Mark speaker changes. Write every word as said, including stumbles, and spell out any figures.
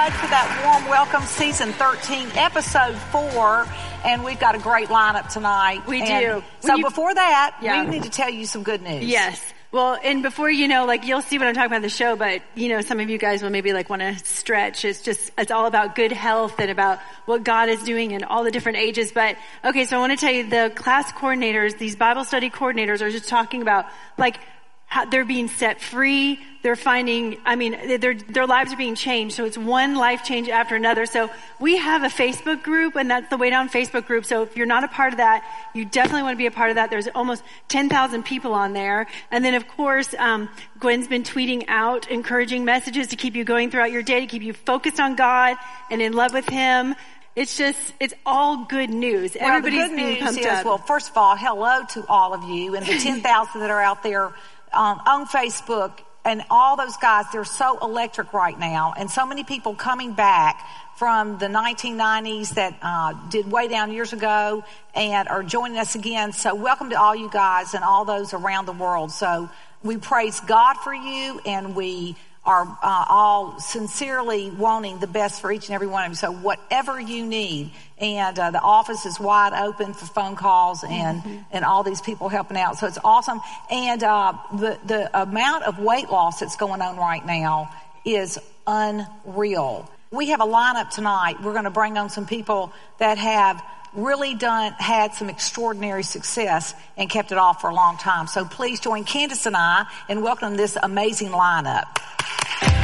Speaker 1: much for that warm welcome. Season thirteen, episode four. And we've got a great lineup tonight.
Speaker 2: We
Speaker 1: and
Speaker 2: do.
Speaker 1: So
Speaker 2: you,
Speaker 1: before that,
Speaker 2: yeah.
Speaker 1: we need to tell you some good news.
Speaker 2: Yes. Well, and before you know, like, you'll see what I'm talking about in the show, but, you know, some of you guys will maybe, like, want to stretch. It's just, it's all about good health and about what God is doing in all the different ages. But, okay, so I want to tell you, the class coordinators, these Bible study coordinators are just talking about, like, how they're being set free. They're finding, I mean, their their lives are being changed. So it's one life change after another. So we have a Facebook group, and that's the Way Down Facebook group. So if you're not a part of that, you definitely want to be a part of that. There's almost ten thousand people on there. And then, of course, um, Gwen's been tweeting out encouraging messages to keep you going throughout your day, to keep you focused on God and in love with Him. It's just, it's all good news.
Speaker 1: Well,
Speaker 2: Everybody's
Speaker 1: the good
Speaker 2: being
Speaker 1: news
Speaker 2: pumped
Speaker 1: is,
Speaker 2: up.
Speaker 1: well, first of all, hello to all of you and the ten thousand that are out there um, on Facebook. And all those guys, they're so electric right now. And so many people coming back from the nineteen nineties that uh, did Way Down years ago and are joining us again. So welcome to all you guys and all those around the world. So we praise God for you, and we are uh, all sincerely wanting the best for each and every one of you. So whatever you need, and uh, the office is wide open for phone calls and mm-hmm. and all these people helping out. So it's awesome. And uh, the the amount of weight loss that's going on right now is unreal. We have a lineup tonight. We're going to bring on some people that have really done, had some extraordinary success and kept it off for a long time. So please join Candace and I in welcoming this amazing lineup.